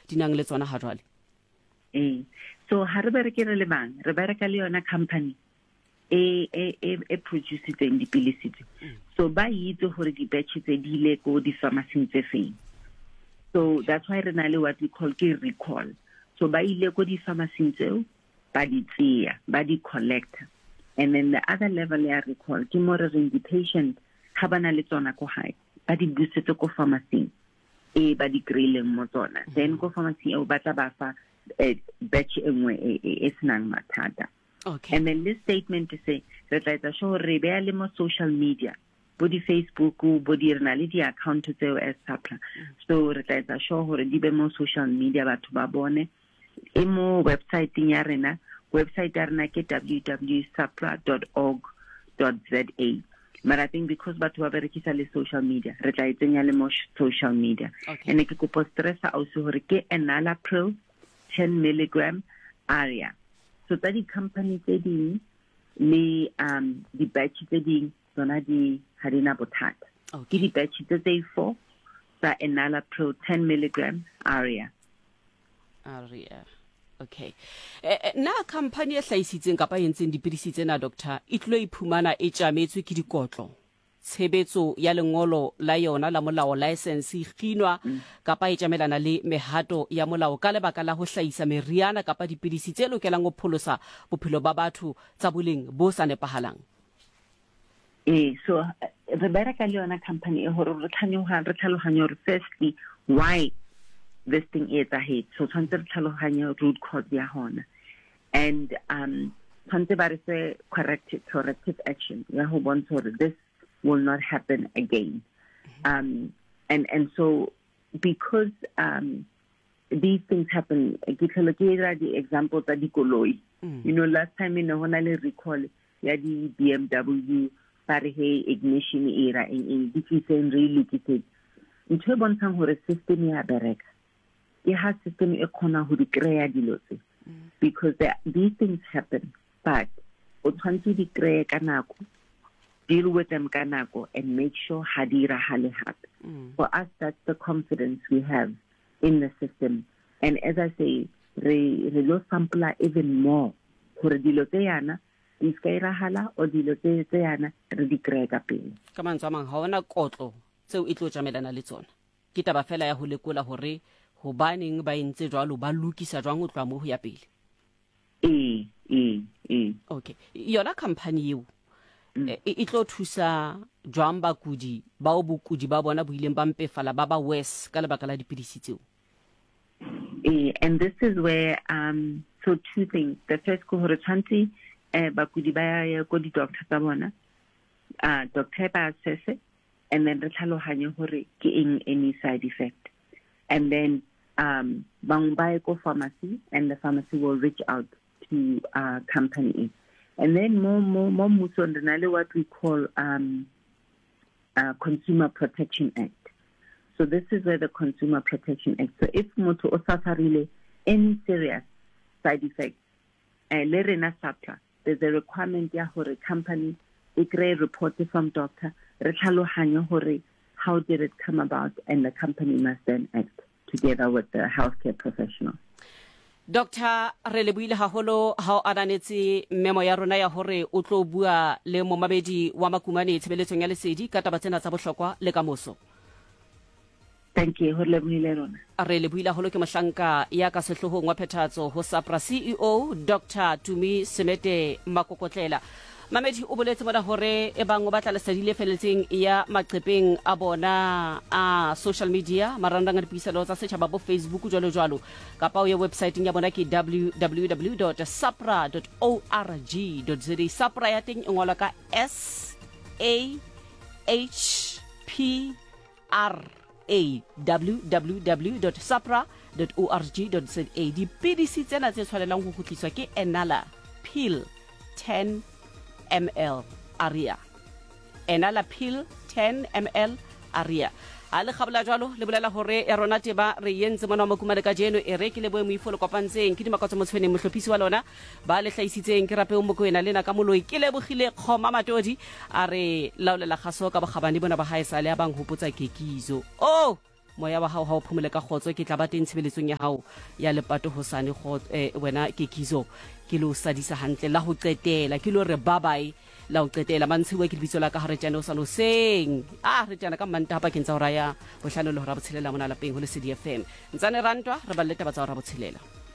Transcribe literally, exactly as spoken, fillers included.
di nang le tsona ha jwale. Eh so ha re bereke re le bang re bereka le yona company e e e, e producing dipilisi tse so ba itse hore di batch tse di ile ko di pharmacy tse feng. So that's why re na le what we call ke recall. So ba ile ko di pharmacy tseo ba di tseya ba di collect, and then the other level ya recall ke more re the patient ha bana le tsona ko hae ba di busetse ko pharmacy e ba di grille mo tsona then ko pharmacy o batla ba fa batch engwe e senang mathata. Okay. And then this statement to say re tla etsa sure re be le mo social media bo di Facebook bo di rena le di account tseo as SAPRA, so re tla etsa sure hore di be mo social media batho ba bone e mo website ya rena website ya rena ke w w w dot sapra dot org dot z a. But I think because batho ba berekisa le social media re tla itsenya le mo social media. Okay. And ke go postressa also hore ke enalapril ten milligram area. So that the company tse ding le um the batch tse ding tsona di hadina bothata. Ke di batch tse tse four tsa enalapril ten milligram area. Area. Okay. Eh, na company e hlaisitseng kapa yentseng dipidisi tsena doctor e tlo iphumana e tjametswe ke dikotlo tshebetso ya lengolo la yona la molao license kginwa kapa e tjamelana le mehato ya molao ka lebaka la ho hlaisa meriana kapa dipidisi tse lokelang go pholosa bophelo ba batho tsa boleng bo sa nepahalang. Eh so re bereka le yona company e hore re tlhanyoga re tlhaloganya hore firstly why this thing is ahead. So tshwantse re tlhaloganya root cause ya hona, and um tshwantse ba re se corrective corrective action ya ho bontsha hore this will not happen again. Um and and so because um these things happen, ke tlhalogela the examples tsa dikoloi. You know, last time in hona le recall ya di B M W ba re he ignition era in in di tseng re lokitse ntho e bontshang hore system ya bereka e ha system e khona ho di kreya dilo tse because there, these things happen, but o tshwantse di kreye ka nako, deal with them ka nako, and make sure ha di rahale hape. For us, that's the confidence we have in the system. And as I say, re re lo sample even more hore dilo tse yana di ska irahala o dilo tse tse yana re di kreye ka pele. Ka mantswe a mang ha ona kotlo tseo e tlo tjamelana le tsona ke taba fela ya ho lekola hore ho baneng ba entse jwalo ba lokisa jwang ho tloa mo ho ya pele. Eh eh eh Okay, yona company eo e tlo thusa jwang bakudi ba o bokudi ba bona bo ileng ba mpefala ba ba worse ka lebaka la dipidisi tseo. Eh and this is where um so two things. The first ko hore tshwantse eh bakudi ba ya go di doctor tsa bona ah doctor ba assess, and then re tlhaloganye hore ke eng any side effect, and then um bang ba go pharmacy, and the pharmacy will reach out to uh companies, and then more more more muso ndinale what we call um uh Consumer Protection Act. So this is where the Consumer Protection Act, so if moto o safarile any serious side effects eh le rena SAPRA, there's a requirement ya hore company e kry report from doctor re tlhaloganye hore how did it come about, and the company must then act together with the healthcare professional. Doctor re le buile haholo ha o ananetse memo ya rona ya hore o tlo bua le mo mabedi wa makumane tshebeletsong ya lesedi ka taba tsena tsa bohlokwa le ka moso. Thank you. Ho le buile rona re le buile haholo ke mohlanka ya ka sehlohong wa phethatso ho SAPRA C E O Doctor Tumi Semete Makokotlela. Mamedi o boletse mona hore e bang o batla lesedile feletseng ya maqepeng a bona a social media marandang a dipuisano tsa setjhaba bo Facebook jwalo jwalo kapa o ye website ya bona ke w w w dot sapra dot org dot z a. SAPRA ya teng e ngolwa ka S A H P R A, w w w dot sapra dot org dot z a. Dipidisi tsena tse tshwanelang go khutliswa ke enalapril ten milliliters area, enalapril ten milliliters area. a le khabla jwalo le bolela hore e rona teba re yentse mona makumane ka jeno e rekile bo moifolo kopantseng ke dimakatso motshweneng mohlophisi wa lona ba le hlaisitseng ke rape o mokoena lena ka moloi ke le bogile khoma matodi a re laolela gaso ka bogabane bona ba hae sa le abang hopotsa kekizo. Oh moya wa hao ha o phomole ka khotso ke tla ba teng tshebeletsong ya hao ya lepato hosane go eh, wena ke kizo ke lo sadisa hantle la ho qetela ke lo re bye bye la ho qetela mantshiwe ke lebitso la ka ha re tjana o sa no seng ah re tjana ka manta hapa ke ntsa o raya bohlano le ho ra botshelela mona lapeng ho le C D F M ntsane rantwa re ba leta ba tsa o ra botshelela